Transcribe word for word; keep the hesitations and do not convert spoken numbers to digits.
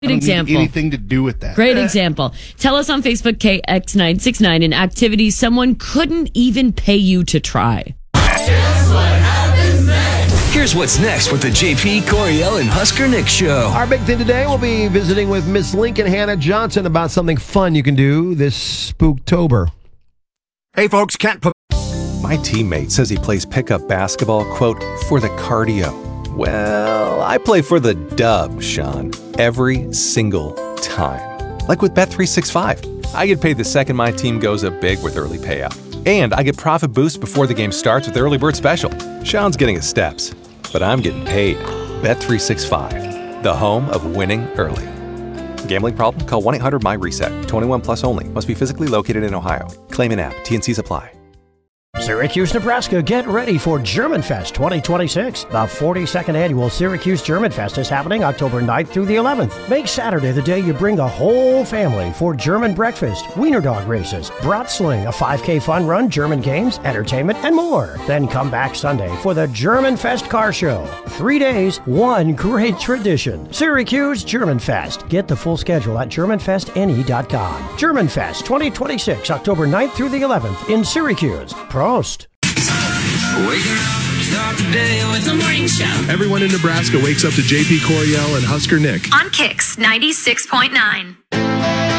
Great example. Anything to do with that? Great example. Tell us on Facebook, K X nine six nine, an activity someone couldn't even pay you to try. Here's what's next with the J P, Coriel, and Husker Nick show. Our big thing today, we'll be visiting with Miss Lincoln Hannah Johnson about something fun you can do this Spooktober. Hey, folks, can't put. My teammate says he plays pickup basketball, quote, for the cardio. Well, I play for the dub, Sean, every single time. Like with Bet three sixty-five. I get paid the second my team goes up big with early payout. And I get profit boosts before the game starts with Early Bird Special. Sean's getting his steps, but I'm getting paid. Bet three sixty-five, the home of winning early. Gambling problem? Call one eight hundred my reset. twenty-one plus only. Must be physically located in Ohio. Claim in app. T N Cs apply. Syracuse, Nebraska, get ready for German Fest twenty twenty-six. The forty-second annual Syracuse German Fest is happening October ninth through the eleventh. Make Saturday the day you bring the whole family for German breakfast, wiener dog races, brat sling, a five K fun run, German games, entertainment, and more. Then come back Sunday for the German Fest car show. Three days, one great tradition. Syracuse German Fest. Get the full schedule at german fest n e dot com. German Fest twenty twenty-six, October ninth through the eleventh in Syracuse. Prost. Wake up, start the day with the morning show. Everyone in Nebraska wakes up to J P, Coriel, and Husker Nick on Kicks ninety-six point nine.